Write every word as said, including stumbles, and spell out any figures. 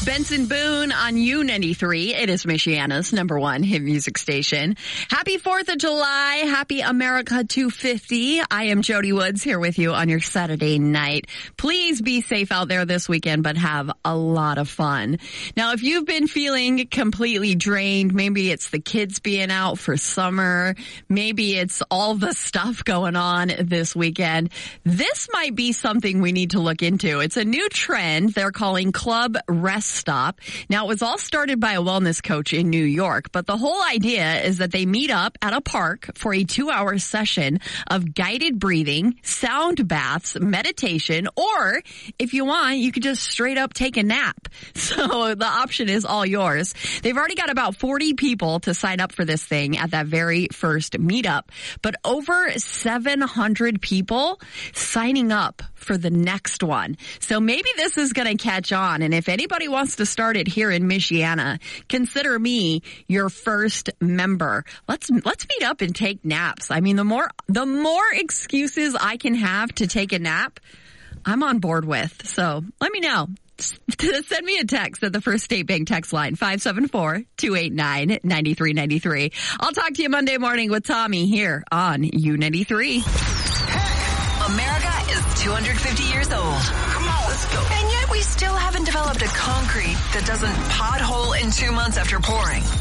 Benson Boone on U ninety-three. It is Michiana's number one hit music station. Happy fourth of July. Happy America two fifty. I am Jody Woods here with you on your Saturday night. Please be safe out there this weekend, but have a lot of fun. Now, if you've been feeling completely drained, maybe it's the kids being out for summer, maybe it's all the stuff going on this weekend, this might be something we need to look into. It's a new trend they're calling Club Rest Stop. Now, it was all started by a wellness coach in New York, but the whole idea is that they meet up at a park for a two-hour session of guided breathing, sound baths, meditation, or if you want, you could just straight up take a nap. So the option is all yours. They've already got about forty people to sign up for this thing at that very first meetup, but over seven hundred people signing up for the next one. So maybe this is going to catch on. And if anybody wants to start it here in Michiana, consider me your first member. Let's, let's meet up and take naps. I mean, the more, the more excuses I can have to take a nap, I'm on board with. So let me know. Send me a text at the First State Bank text line, five seven four, two eight nine, nine three nine three. I'll talk to you Monday morning with Tommy here on U ninety-three. America is two hundred fifty years old. Come on, let's go. And yet we still haven't developed a concrete that doesn't pothole in two months after pouring.